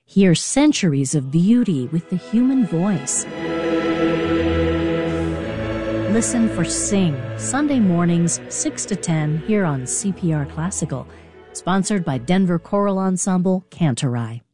Hear centuries of beauty with the human voice. Listen for Sing, Sunday mornings, 6 to 10, here on CPR Classical. Sponsored by Denver Choral Ensemble, Cantorai.